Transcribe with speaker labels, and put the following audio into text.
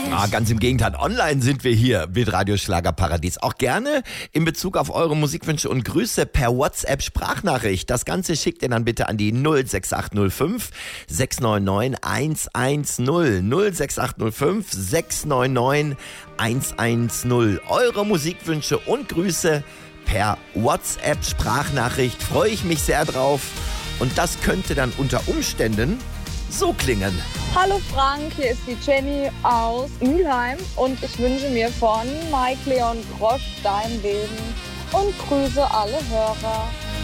Speaker 1: Ganz im Gegenteil. Online sind wir hier mit Radio Schlagerparadies. Auch gerne in Bezug auf eure Musikwünsche und Grüße per WhatsApp-Sprachnachricht. Das Ganze schickt ihr dann bitte an die 06805 699 110. 06805 699 110. Eure Musikwünsche und Grüße per WhatsApp-Sprachnachricht. Freue ich mich sehr drauf. Und das könnte dann unter Umständen so klingen.
Speaker 2: Hallo Frank, hier ist die Jenny aus Mülheim und ich wünsche mir von Mike Leon Grosch Dein Leben und grüße alle Hörer.